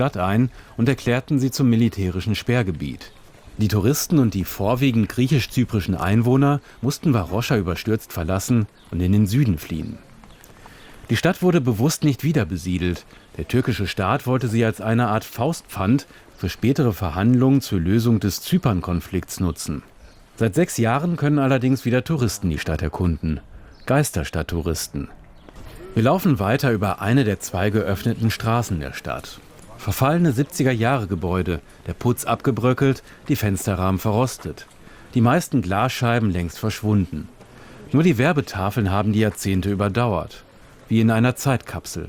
Stadt ein und erklärten sie zum militärischen Sperrgebiet. Die Touristen und die vorwiegend griechisch-zyprischen Einwohner mussten Varosha überstürzt verlassen und in den Süden fliehen. Die Stadt wurde bewusst nicht wieder besiedelt. Der türkische Staat wollte sie als eine Art Faustpfand für spätere Verhandlungen zur Lösung des Zypern-Konflikts nutzen. Seit 6 Jahren können allerdings wieder Touristen die Stadt erkunden. Geisterstadttouristen. Wir laufen weiter über eine der 2 geöffneten Straßen der Stadt. Verfallene 70er-Jahre-Gebäude, der Putz abgebröckelt, die Fensterrahmen verrostet. Die meisten Glasscheiben längst verschwunden. Nur die Werbetafeln haben die Jahrzehnte überdauert. Wie in einer Zeitkapsel.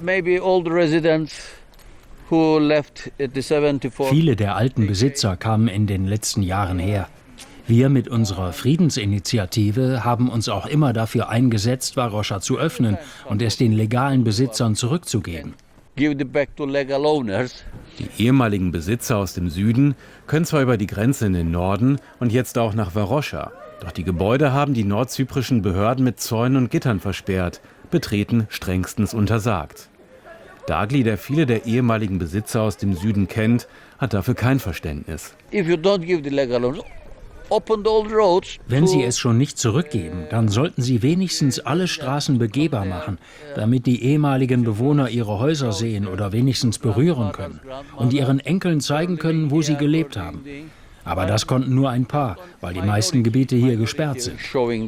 Viele der alten Besitzer kamen in den letzten Jahren her. Wir mit unserer Friedensinitiative haben uns auch immer dafür eingesetzt, Varosha zu öffnen und es den legalen Besitzern zurückzugeben. Die ehemaligen Besitzer aus dem Süden können zwar über die Grenze in den Norden und jetzt auch nach Varosha. Doch die Gebäude haben die nordzyprischen Behörden mit Zäunen und Gittern versperrt, Betreten strengstens untersagt. Dagli, der viele der ehemaligen Besitzer aus dem Süden kennt, hat dafür kein Verständnis. Wenn Sie es schon nicht zurückgeben, dann sollten Sie wenigstens alle Straßen begehbar machen, damit die ehemaligen Bewohner ihre Häuser sehen oder wenigstens berühren können und ihren Enkeln zeigen können, wo sie gelebt haben. Aber das konnten nur ein paar, weil die meisten Gebiete hier gesperrt sind.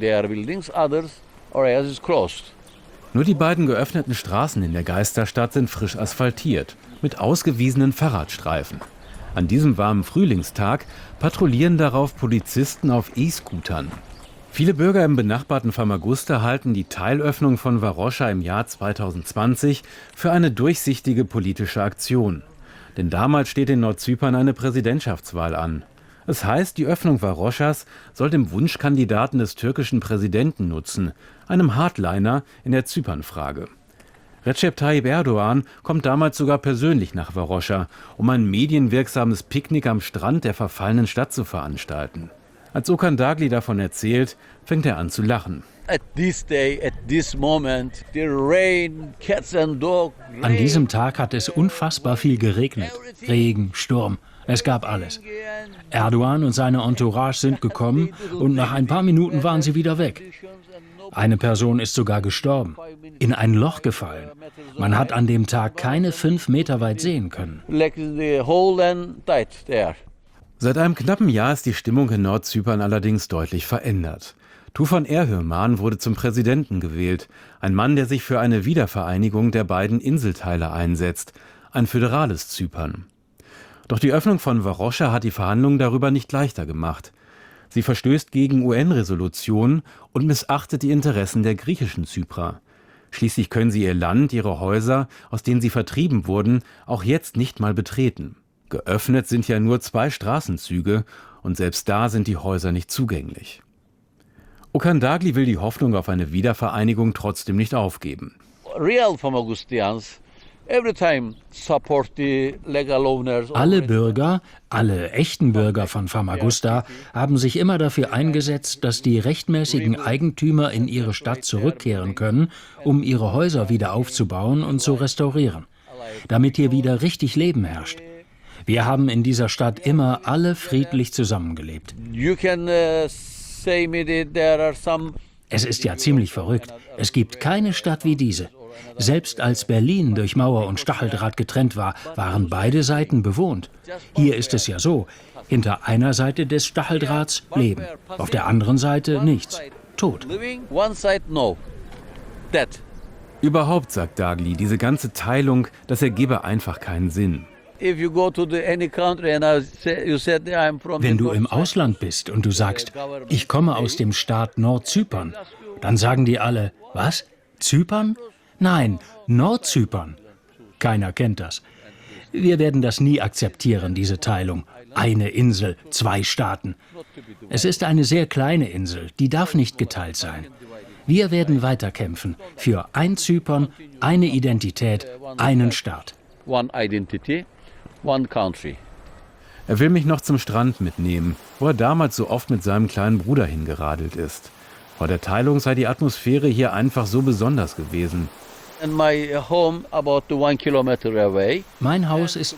Nur die beiden geöffneten Straßen in der Geisterstadt sind frisch asphaltiert, mit ausgewiesenen Fahrradstreifen. An diesem warmen Frühlingstag patrouillieren darauf Polizisten auf E-Scootern. Viele Bürger im benachbarten Famagusta halten die Teilöffnung von Varosha im Jahr 2020 für eine durchsichtige politische Aktion. Denn damals steht in Nordzypern eine Präsidentschaftswahl an. Es heißt, die Öffnung Varoshas soll dem Wunschkandidaten des türkischen Präsidenten nutzen, einem Hardliner in der Zypernfrage. Recep Tayyip Erdoğan kommt damals sogar persönlich nach Varosha, um ein medienwirksames Picknick am Strand der verfallenen Stadt zu veranstalten. Als Okan Dagli davon erzählt, fängt er an zu lachen. An diesem Tag hat es unfassbar viel geregnet. Regen, Sturm, es gab alles. Erdoğan und seine Entourage sind gekommen und nach ein paar Minuten waren sie wieder weg. Eine Person ist sogar gestorben, in ein Loch gefallen. Man hat an dem Tag keine 5 Meter weit sehen können. Seit einem knappen Jahr ist die Stimmung in Nordzypern allerdings deutlich verändert. Tufan Erhürman wurde zum Präsidenten gewählt, ein Mann, der sich für eine Wiedervereinigung der beiden Inselteile einsetzt, ein föderales Zypern. Doch die Öffnung von Varosha hat die Verhandlungen darüber nicht leichter gemacht. Sie verstößt gegen UN-Resolutionen und missachtet die Interessen der griechischen Zyprer. Schließlich können sie ihr Land, ihre Häuser, aus denen sie vertrieben wurden, auch jetzt nicht mal betreten. Geöffnet sind ja nur 2 Straßenzüge und selbst da sind die Häuser nicht zugänglich. Okan Dagli will die Hoffnung auf eine Wiedervereinigung trotzdem nicht aufgeben. Alle Bürger, alle echten Bürger von Famagusta haben sich immer dafür eingesetzt, dass die rechtmäßigen Eigentümer in ihre Stadt zurückkehren können, um ihre Häuser wieder aufzubauen und zu restaurieren, damit hier wieder richtig Leben herrscht. Wir haben in dieser Stadt immer alle friedlich zusammengelebt. Es ist ja ziemlich verrückt. Es gibt keine Stadt wie diese. Selbst als Berlin durch Mauer und Stacheldraht getrennt war, waren beide Seiten bewohnt. Hier ist es ja so, hinter einer Seite des Stacheldrahts Leben, auf der anderen Seite nichts, Tod. Überhaupt, sagt Dagli, diese ganze Teilung, das ergebe einfach keinen Sinn. Wenn du im Ausland bist und du sagst, ich komme aus dem Staat Nordzypern, dann sagen die alle, was? Zypern? Nein, Nordzypern. Keiner kennt das. Wir werden das nie akzeptieren, diese Teilung. Eine Insel, 2 Staaten. Es ist eine sehr kleine Insel, die darf nicht geteilt sein. Wir werden weiterkämpfen für ein Zypern, eine Identität, einen Staat. Er will mich noch zum Strand mitnehmen, wo er damals so oft mit seinem kleinen Bruder hingeradelt ist. Vor der Teilung sei die Atmosphäre hier einfach so besonders gewesen. Mein Haus ist